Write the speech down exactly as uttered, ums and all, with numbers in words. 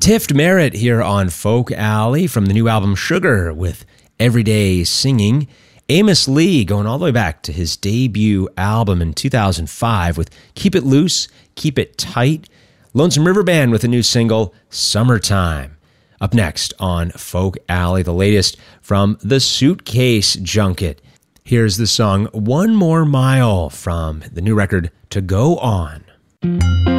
Tift Merritt here on Folk Alley from the new album Sugar with Everyday Singing. Amos Lee going all the way back to his debut album in two thousand five with Keep It Loose, Keep It Tight. Lonesome River Band with a new single, Summertime. Up next on Folk Alley, the latest from the Suitcase Junket. Here's the song One More Mile from the new record To Go On.